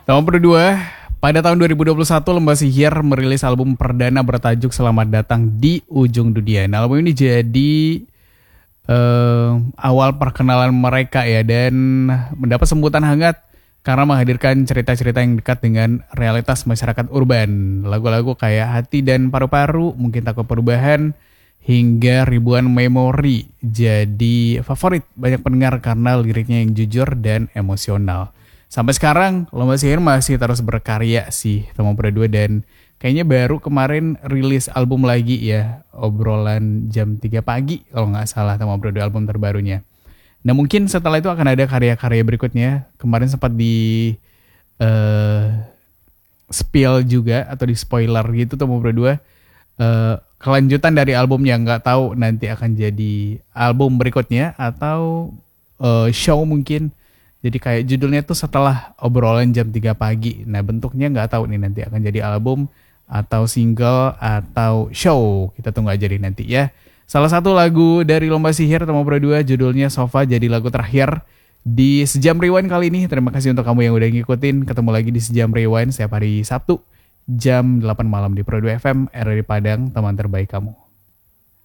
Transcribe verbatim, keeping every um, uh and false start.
Nomor berdua, pada tahun dua ribu dua puluh satu Lembah Sihir merilis album perdana bertajuk Selamat Datang di Ujung Dunia. Nah, album ini jadi eh, awal perkenalan mereka ya, dan mendapat sambutan hangat karena menghadirkan cerita-cerita yang dekat dengan realitas masyarakat urban. Lagu-lagu kayak Hati dan Paru-Paru, Mungkin Takut Perubahan, hingga Ribuan Memori jadi favorit banyak pendengar karena liriknya yang jujur dan emosional. Sampai sekarang Lembah Sihir masih terus berkarya sih Temu Berdua, dan kayaknya baru kemarin rilis album lagi ya, Obrolan Jam tiga Pagi kalau nggak salah, Temu Berdua album terbarunya. Nah mungkin setelah itu akan ada karya-karya berikutnya. Kemarin sempat di uh, spill juga atau di spoiler gitu Temu Berdua uh, kelanjutan dari albumnya, nggak tahu nanti akan jadi album berikutnya atau uh, show mungkin. Jadi kayak judulnya tuh Setelah Obrolan Jam tiga Pagi. Nah bentuknya nggak tahu nih nanti akan jadi album atau single atau show. Kita tunggu aja deh nanti ya. Salah satu lagu dari Lembah Sihir Temu Berdua judulnya Sofa jadi lagu terakhir di Sejam Rewind kali ini. Terima kasih untuk kamu yang udah ngikutin. Ketemu lagi di Sejam Rewind setiap hari Sabtu jam delapan malam di Pro dua F M, R R I Padang, teman terbaik kamu.